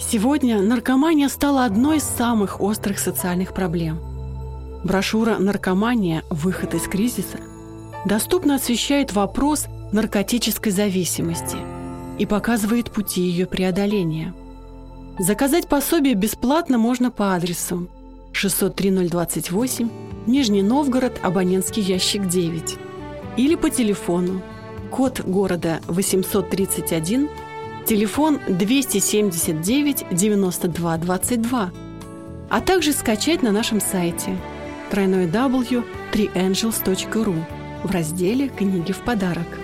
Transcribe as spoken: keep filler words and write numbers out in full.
Сегодня наркомания стала одной из самых острых социальных проблем. Брошюра «Наркомания. Выход из кризиса» доступно освещает вопрос наркотической зависимости и показывает пути ее преодоления. Заказать пособие бесплатно можно по адресу шестьсот три ноль двадцать восемь, Нижний Новгород, абонентский ящик девять, или по телефону, код города восемьсот тридцать один, телефон двести семьдесят девять девяносто два двадцать два, а также скачать на нашем сайте дабл ю дабл ю дабл ю точка три энджелс точка ру в разделе «Книги в подарок».